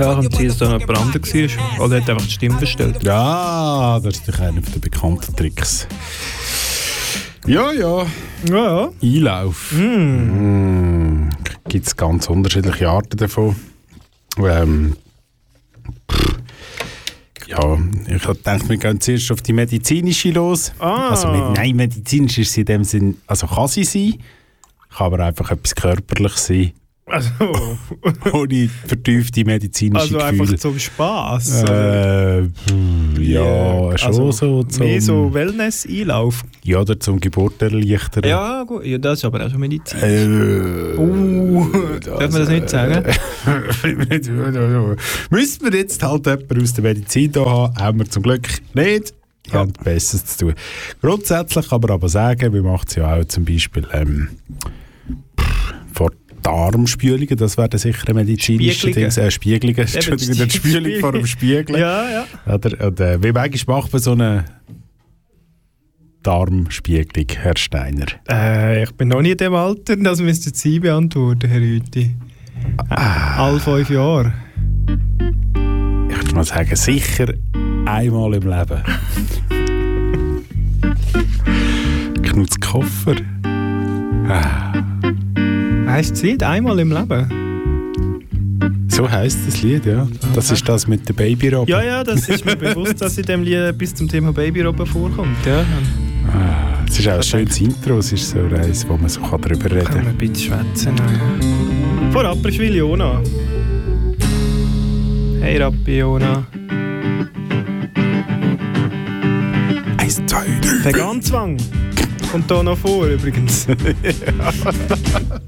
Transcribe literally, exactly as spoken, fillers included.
Ja, und sie ist dann jemand anderes war. Oder hat einfach die Stimme verstellt. Ja, das ist natürlich einer der bekannten Tricks. Ja, ja. Ja, ja. Einlauf. Mm. Mm. Gibt es ganz unterschiedliche Arten davon. Ähm, pff, ja, ich habe gedacht, wir gehen zuerst auf die medizinische los. Ah. Also, mit, nein, medizinisch ist sie in dem Sinn, also kann sie sein, kann aber einfach etwas Körperliches sein. Also, ohne vertiefte medizinische also Gefühle. einfach zum Spass. Äh, ja, Yeah. schon Also, so. Zum, mehr so Wellness-Einlauf. Ja, oder zum Geburt erleichtern. Ja, gut. Ja, das ist aber auch schon Medizin. Äh, Uh, darf man das nicht sagen? Müssen wir jetzt halt jemanden aus der Medizin da haben? Haben wir zum Glück nicht. Die haben Besseres zu tun. Grundsätzlich kann man aber sagen, wir machen es ja auch zum Beispiel ähm, vor Darmspülungen, das wäre sicher ein medizinisches Ding. Äh, Spiegelungen, Entschuldigung, die Spülung vor dem Spiegel. Ja, ja. Oder, oder wie manchmal macht man so eine Darmspiegelung, Herr Steiner? Äh, ich bin noch nie in dem Alter, das müssten Sie beantworten, Herr Rüthi. Ah. Alle fünf Jahre. Ich würde mal sagen, sicher einmal im Leben. Knutz Koffer. Ah. Heisst das Lied «Einmal im Leben»? So heisst das Lied, ja. Das ist das mit der Babyrobbe. Ja, ja, das ist mir bewusst, dass in dem Lied bis zum Thema Babyrobbe vorkommt. Ja. Ah, es ist auch ein schönes Intro, es ist so eins, wo man so darüber reden kann. Kann man ein bisschen schwätzen. Ja. Vorab ist Jona. Hey Rappi Jona. Eins, zwei, drei. Veganzwang kommt da noch vor übrigens.